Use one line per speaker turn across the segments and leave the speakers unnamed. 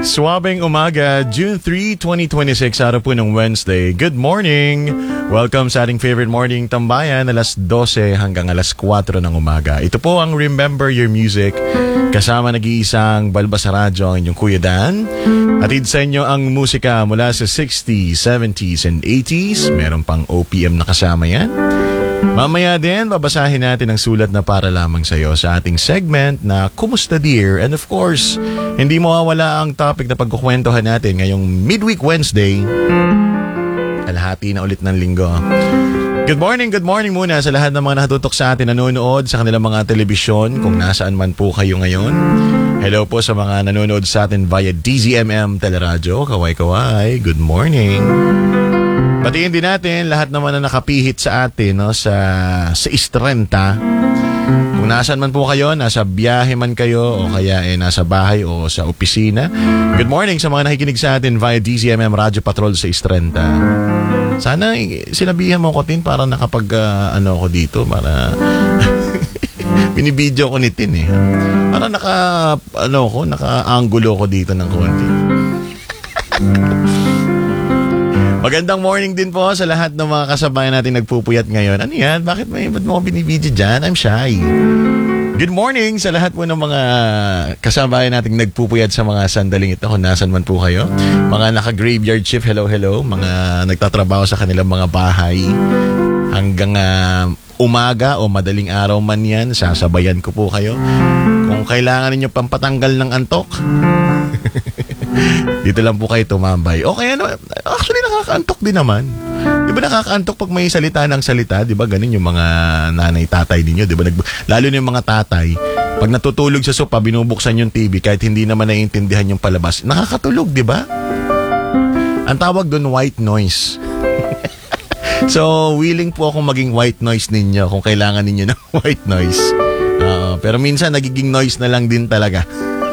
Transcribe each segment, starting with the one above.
Swabing umaga, June 3, 2026, araw po ng Wednesday. Good morning! Welcome sa ating favorite morning tambayan, alas 12 hanggang alas 4 ng umaga. Ito po ang Remember Your Music, kasama nag-iisang Balbas sa radyo ang inyong Kuya Dan. Hatid sa inyo ang musika mula sa 60s, 70s, and 80s. Meron pang OPM na kasama yan. Mamaya din, babasahin natin ang sulat na para lamang sa'yo sa ating segment na Kumusta Dear? And of course, hindi mawawala ang topic na pagkukwentuhan natin ngayong Midweek Wednesday. Kalahati na ulit ng linggo. Good morning muna sa lahat ng mga nakatutok sa atin, nanonood sa kanilang mga telebisyon kung nasaan man po kayo ngayon. Hello po sa mga nanonood sa atin via DZMM Teleradyo. Kaway-kaway, good morning. Batiin din natin lahat naman na nakapihit sa atin, no, sa Istrenta. Kung nasaan man po kayo, nasa biyahe man kayo o kaya nasa bahay o sa opisina. Good morning sa mga nakikinig sa atin via DZMM Radio Patrol sa Istrenta. Sana sinabihan mo ko tin para nakapag ako dito para binibidyo ko ni Tin eh. Para naka-angulo ko dito ng konti. Magandang morning din po sa lahat ng mga kasabayan natin nagpupuyat ngayon. Ano yan? Ba't mo ko binibidyo dyan? I'm shy. Good morning sa lahat po ng mga kasabayan natin nagpupuyat sa mga sandaling ito kung nasan man po kayo. Mga naka-graveyard shift, hello. Mga nagtatrabaho sa kanilang mga bahay. Hanggang umaga o madaling araw man yan, sasabayan ko po kayo. Kung kailangan ninyo pampatanggal ng antok, dito lang po kayo tumambay. Okay, actually nakakaantok din naman. Di ba nakakaantok pag may salita ng salita? Di ba ganun yung mga nanay, tatay ninyo? Di ba? Lalo na yung mga tatay, pag natutulog sa sopa, binubuksan yung TV kahit hindi naman naiintindihan yung palabas. Nakakatulog, di ba? Ang tawag doon, white noise. So, willing po akong maging white noise ninyo kung kailangan ninyo ng white noise. Pero minsan, nagiging noise na lang din talaga.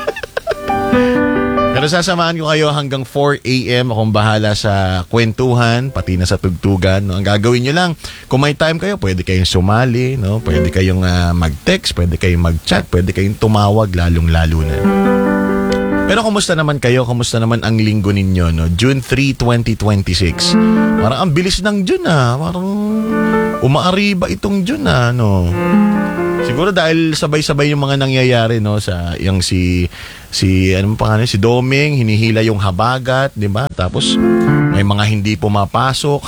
Pero sasamahan ko kayo hanggang 4 a.m. Akong bahala sa kwentuhan, pati na sa tugtugan. No? Ang gagawin nyo lang, kung may time kayo, pwede kayong sumali, no? Pwede kayong mag-text, pwede kayong mag-chat, pwede kayong tumawag, lalong-lalo na. Pero kumusta naman kayo? Kumusta naman ang linggo ninyo? No? June 3, 2026. Parang ang bilis ng June Parang umaariba itong June no? Siguro dahil sabay-sabay yung mga nangyayari, no, sa yung si ano pangalan, si Doming hinihila yung habagat, 'di ba? Tapos may mga hindi pumapasok.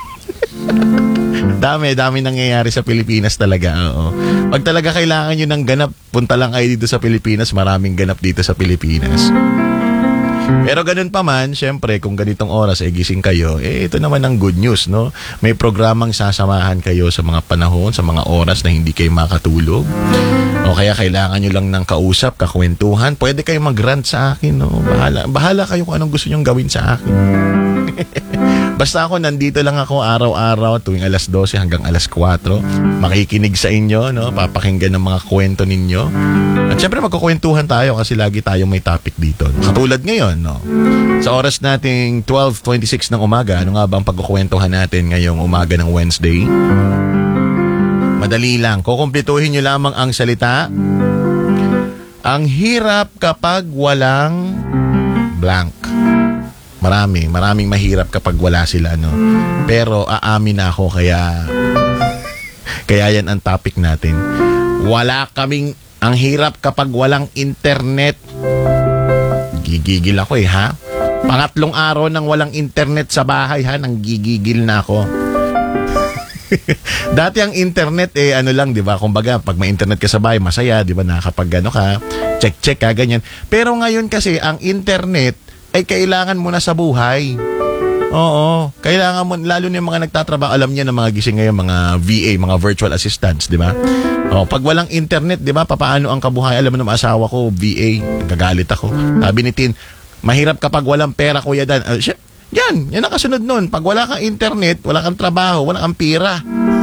Dami nangyayari sa Pilipinas talaga, oo. Pag talaga kailangan niyo ng ganap, punta lang kayo dito sa Pilipinas, maraming ganap dito sa Pilipinas. Pero ganun pa man, syempre, kung ganitong oras gising kayo, ito naman ang good news, no? May programang sasamahan kayo sa mga panahon, sa mga oras na hindi kayo makatulog. O kaya kailangan nyo lang ng kausap, kakwentuhan. Pwede kayo mag-rant sa akin, no? Bahala kayo kung anong gusto nyong gawin sa akin. Basta ako, nandito lang ako araw-araw tuwing alas 12 hanggang alas 4. Makikinig sa inyo, no? Papakinggan ng mga kwento ninyo. At syempre magkukwentuhan tayo kasi lagi tayong may topic dito. Katulad ngayon, no? Sa oras nating 12:26 ng umaga, ano nga bang pagkukwentuhan natin ngayong umaga ng Wednesday? Madali lang. Kukumpletuhin nyo lamang ang salita. Ang hirap kapag walang blank. Maraming mahirap kapag wala sila, no? Pero aamin na ako, kaya yan ang topic natin. Ang hirap kapag walang internet. Gigigil ako ha? Pangatlong araw nang walang internet sa bahay nang gigigil na ako. Dati ang internet ano lang, 'di ba? Kumbaga, pag may internet ka sa bahay, masaya, 'di ba? Nakakapag ka, check ka ganyan. Pero ngayon kasi ang internet ay kailangan mo na sa buhay. Oo, kailangan mo, lalo na yung mga nagtatrabaho, alam niya na mga gising ngayon, mga VA, mga virtual assistants, di ba? Pag walang internet, di ba, papaano ang kabuhay? Alam mo naman, asawa ko, VA, nagagalit ako. Sabi ni Tin, mahirap kapag walang pera, Kuya Dan. Yan ang kasunod nun. Pag wala kang internet, wala kang trabaho, wala kang pera.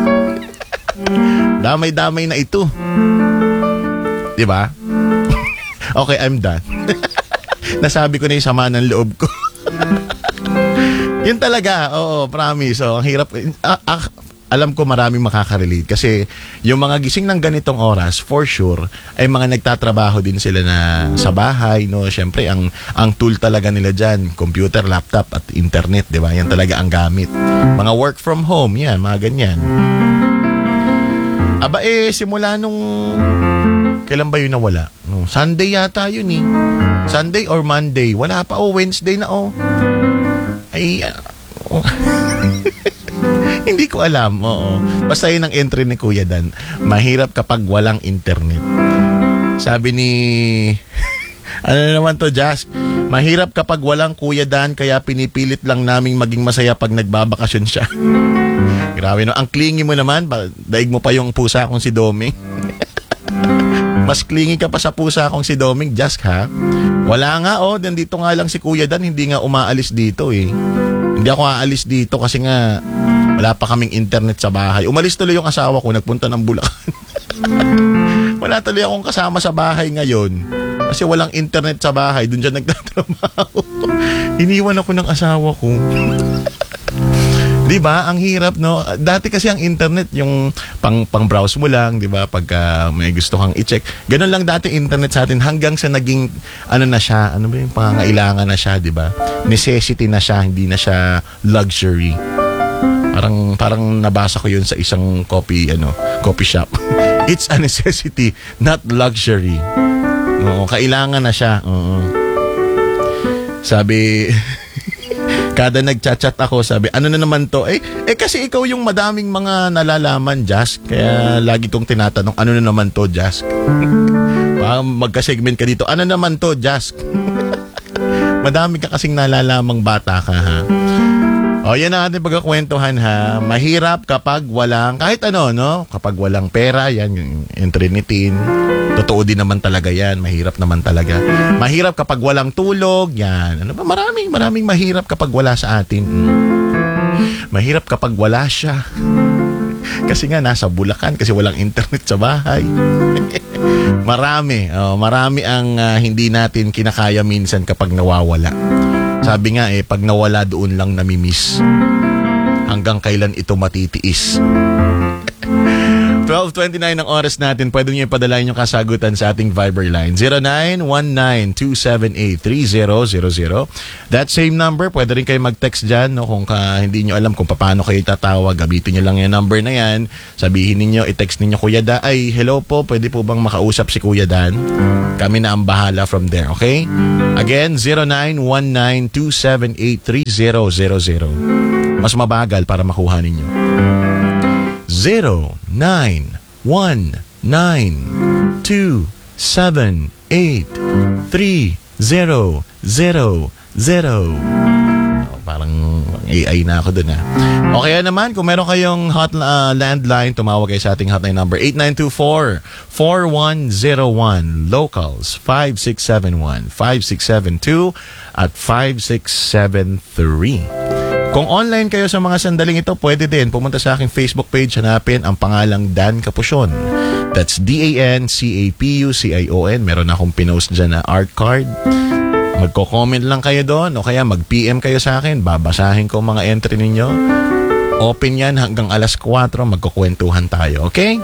Damay-damay na ito. Di ba? Okay, I'm done. Nasabi ko na yung sama ng loob ko. Yun talaga, oo, promise. So, ang hirap, alam ko maraming makaka-relate kasi yung mga gising ng ganitong oras, for sure, ay mga nagtatrabaho din sila na sa bahay, no? Syempre, ang tool talaga nila dyan, computer, laptop, at internet, di ba? Yan talaga ang gamit. Mga work from home, yan, mga ganyan. Aba simula nung... Kailan ba yun nawala? No, Sunday yata yun eh. Sunday or Monday. Wala pa, Wednesday na Ay, hindi ko alam, Basta yun ang entry ni Kuya Dan. Mahirap kapag walang internet. Sabi ni... ano naman to, Jazz? Mahirap kapag walang Kuya Dan, kaya pinipilit lang naming maging masaya pag nagbabakasyon siya. Grabe, no? Ang clingy mo naman. Daig mo pa yung pusa kong si Doming. Mas clingy ka pa sa pusa kong si Doming, Jazz, ha? Wala nga, nandito nga lang si Kuya Dan, hindi nga umaalis dito, eh. Hindi ako aalis dito kasi nga wala pa kaming internet sa bahay. Umalis tuloy yung asawa ko, nagpunta ng Bulacan. Wala tuloy akong kasama sa bahay ngayon. Kasi walang internet sa bahay, dun dyan nagtatrabaho. Iniwan ako ng asawa ko. Diba? Ang hirap, no? Dati kasi ang internet, yung pang-browse mo lang, diba? Pagka may gusto kang i-check. Ganun lang dati internet sa atin hanggang sa naging, ano na siya, ano ba yung pangangailangan na siya, diba? Necessity na siya, hindi na siya luxury. Parang nabasa ko yun sa isang coffee shop. It's a necessity, not luxury. Oo, kailangan na siya. Oo. Sabi... Kada nagchat-chat ako, sabi, ano na naman to? Kasi ikaw yung madaming mga nalalaman, Jazz. Kaya lagi kong tinatanong, ano na naman to, Jazz? Magka-segment ka dito, ano naman to, Jazz? Madami ka kasing nalalamang bata ka, ha? Yan ang ating pagkakwentuhan, ha? Mahirap kapag walang, kahit ano, no? Kapag walang pera, yan, yung Trinity. Totoo din naman talaga yan. Mahirap naman talaga. Mahirap kapag walang tulog, yan. Ano ba? Maraming mahirap kapag wala sa atin. Mahirap kapag wala siya. Kasi nga, nasa Bulacan, kasi walang internet sa bahay. Marami ang hindi natin kinakaya minsan kapag nawawala. Sabi nga pag nawala doon lang namimiss. Hanggang kailan ito matitiis? 12:29 ang oras natin. Pwede niyo ipadala yung kasagutan sa ating Viber line. 0919-278-3000. That same number, pwede rin kayo mag-text dyan. No? Kung hindi nyo alam kung paano kayo tatawag, gabitin nyo lang yung number na yan. Sabihin niyo, i-text ninyo, Kuya Dan. Ay, hello po, pwede po bang makausap si Kuya Dan? Kami na ang bahala from there, okay? Again, 0919-278-3000. Mas mabagal para makuha ninyo. 0919-278-3000. Parang AI na ako dun, ha. O kaya naman, kung meron kayong landline, tumawag kayo sa ating hotline number 8924-4101. Locals 5671-5672 at 5673. Kung online kayo sa mga sandaling ito, pwede din pumunta sa aking Facebook page, hanapin ang pangalang Dan Capucion. That's DANCAPUCION. Meron akong pinost dyan na art card. Magko-comment lang kayo doon o kaya mag-PM kayo sa akin. Babasahin ko mga entry ninyo. Open yan hanggang alas 4. Magkukwentuhan tayo, okay?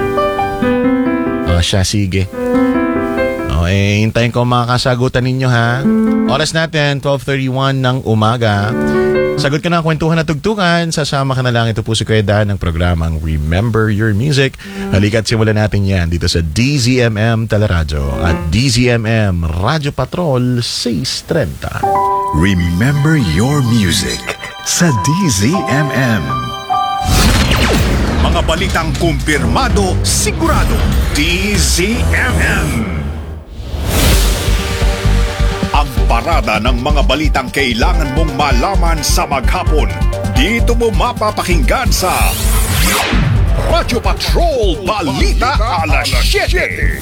Siya, sige. Hintayin ko mga kasagutan ninyo, ha? Oras natin, 12:31 ng umaga. Sagot ka na ang kwentuhan na tugtugan. Sasama ka na lang. Ito po si Kuya Dan ng programang Remember Your Music. Halika't simulan natin yan dito sa DZMM Teleradyo at DZMM Radyo Patrol 630.
Remember Your Music sa DZMM. Mga balitang kumpirmado, sigurado. DZMM. Ang parada ng mga balitang kailangan mong malaman sa maghapon. Dito mo mapapakinggan sa Radyo Patrol Balita Alas 7.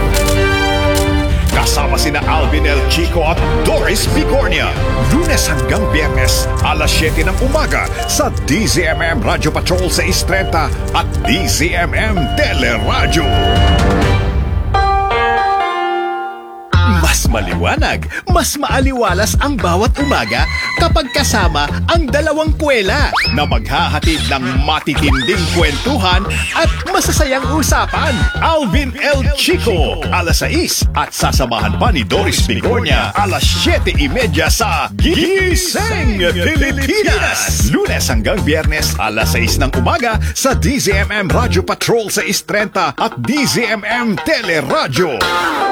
Kasama sina Alvin El Chico at Doris Bigornia. Lunes hanggang Biyernes, alas 7 ng umaga sa DZMM Radyo Patrol 630 at DZMM Teleradyo. Mas maliwanag, mas maaliwalas ang bawat umaga kapag kasama ang dalawang kwela na maghahatid ng matitinding kwentuhan at masasayang usapan. Alvin L. Chico, alas 6 at sasamahan pa ni Doris Bigornia, alas 7:30 sa Gising Pilipinas. Lunes hanggang Biyernes, alas 6 ng umaga sa DZMM Radio Patrol 630 at DZMM Teleradyo.